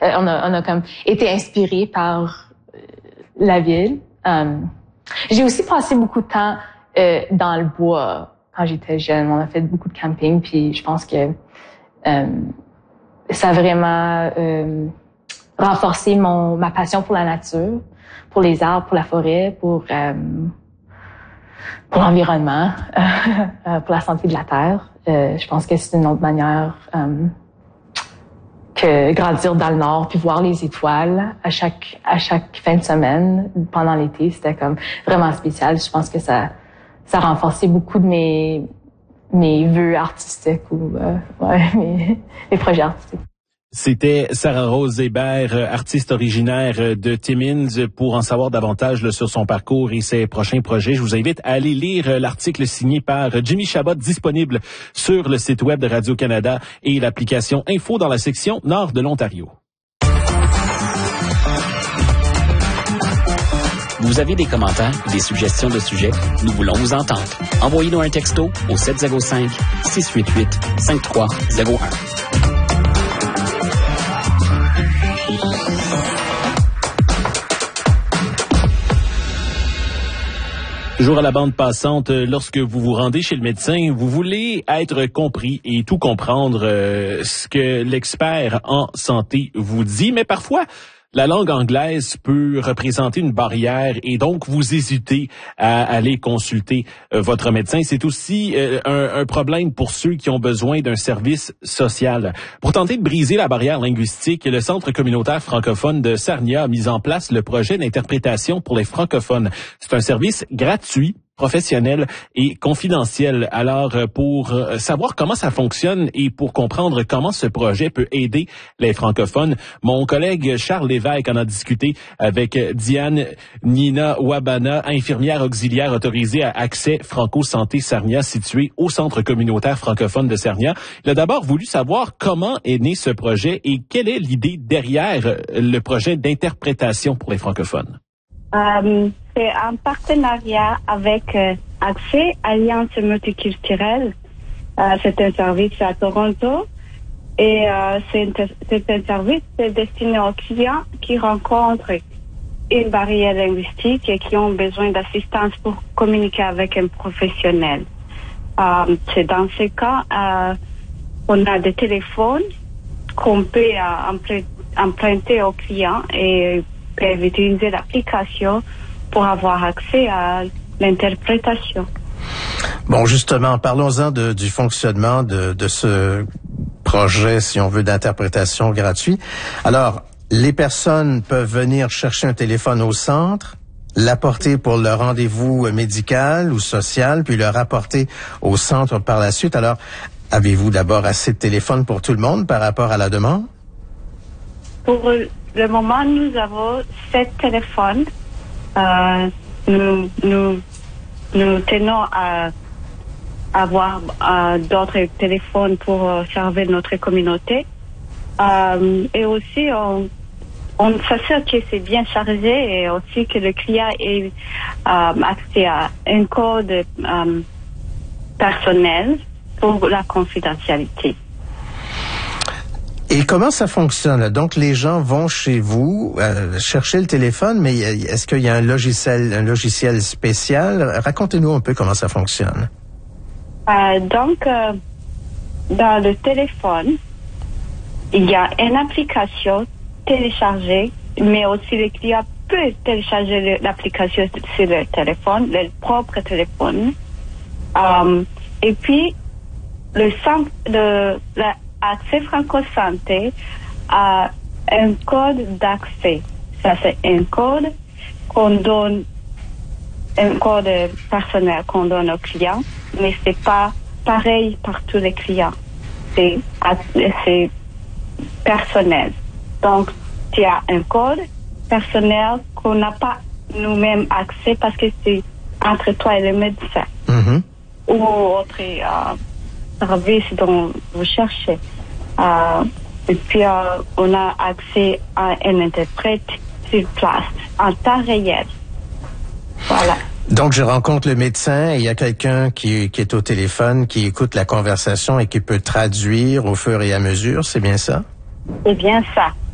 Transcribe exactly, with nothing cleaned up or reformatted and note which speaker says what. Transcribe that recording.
Speaker 1: Euh, on a, on a comme été inspiré par la ville. Euh, j'ai aussi passé beaucoup de temps euh, dans le bois quand j'étais jeune. On a fait beaucoup de camping, puis je pense que euh, ça a vraiment euh, renforcé mon ma passion pour la nature, pour les arbres, pour la forêt, pour euh, pour l'environnement, euh, pour la santé de la terre. Euh, je pense que c'est une autre manière euh, que grandir dans le Nord puis voir les étoiles à chaque à chaque fin de semaine pendant l'été, c'était comme vraiment spécial. Je pense que ça ça a renforcé beaucoup de mes mes vœux artistiques ou euh, ouais, mes, mes projets artistiques.
Speaker 2: C'était Sarah Rose Hébert, artiste originaire de Timmins. Pour en savoir davantage là, sur son parcours et ses prochains projets, je vous invite à aller lire l'article signé par Jimmy Chabot, disponible sur le site web de Radio-Canada et l'application Info dans la section Nord de l'Ontario.
Speaker 3: Vous avez des commentaires, des suggestions de sujets? Nous voulons vous entendre. Envoyez-nous un texto au sept zéro cinq, six huit huit, cinq trois zéro un.
Speaker 2: Toujours à la bande passante, lorsque vous vous rendez chez le médecin, vous voulez être compris et tout comprendre euh, ce que l'expert en santé vous dit, mais parfois, la langue anglaise peut représenter une barrière et donc vous hésitez à aller consulter euh, votre médecin. C'est aussi euh, un, un problème pour ceux qui ont besoin d'un service social. Pour tenter de briser la barrière linguistique, le Centre communautaire francophone de Sarnia a mis en place le projet d'interprétation pour les francophones. C'est un service gratuit, professionnel et confidentiel. Alors, pour savoir comment ça fonctionne et pour comprendre comment ce projet peut aider les francophones, mon collègue Charles Lévesque en a discuté avec Diane Nina Wabana, infirmière auxiliaire autorisée à Accès Franco-Santé Sarnia, située au Centre communautaire francophone de Sarnia. Il a d'abord voulu savoir comment est né ce projet et quelle est l'idée derrière le projet d'interprétation pour les francophones.
Speaker 4: Um, c'est un partenariat avec euh, Accès, Alliance multiculturelle. Euh, c'est un service à Toronto et euh, c'est, un, c'est un service destiné aux clients qui rencontrent une barrière linguistique et qui ont besoin d'assistance pour communiquer avec un professionnel. Euh, c'est dans ce cas, euh, on a des téléphones qu'on peut euh, emprunter aux clients et peuvent utiliser l'application pour avoir accès à l'interprétation.
Speaker 5: Bon, justement, parlons-en de, du fonctionnement de, de ce projet, si on veut, d'interprétation gratuit. Alors, les personnes peuvent venir chercher un téléphone au centre, l'apporter pour le rendez-vous médical ou social, puis le rapporter au centre par la suite. Alors, avez-vous d'abord assez de téléphones pour tout le monde par rapport à la demande?
Speaker 4: Pour le moment, nous avons sept téléphones. Euh, nous, nous, nous tenons à avoir euh, d'autres téléphones pour euh, servir notre communauté. Euh, et aussi, on, on s'assure que c'est bien chargé et aussi que le client ait euh, accès à un code euh, personnel pour la confidentialité.
Speaker 5: Et comment ça fonctionne? Donc, les gens vont chez vous euh, chercher le téléphone, mais est-ce qu'il y a un logiciel, un logiciel spécial? Racontez-nous un peu comment ça fonctionne.
Speaker 4: Euh, donc, euh, dans le téléphone, il y a une application téléchargée, mais aussi le client peut télécharger l'application sur le téléphone, le propre téléphone. Euh, et puis, le centre de la Accès Franco-Santé a un code d'accès. Ça, c'est un code qu'on donne, un code personnel qu'on donne aux clients, mais c'est pas pareil pour tous les clients. C'est, c'est personnel. Donc, tu as un code personnel qu'on n'a pas nous-mêmes accès parce que c'est entre toi et le médecin. Mm-hmm. Ou autre euh, service dont vous cherchez. Euh, et puis, euh, on a accès à un interprète sur place, en temps réel. Voilà.
Speaker 5: Donc, je rencontre le médecin et il y a quelqu'un qui, qui est au téléphone, qui écoute la conversation et qui peut traduire au fur et à mesure, c'est bien ça?
Speaker 4: C'est bien ça.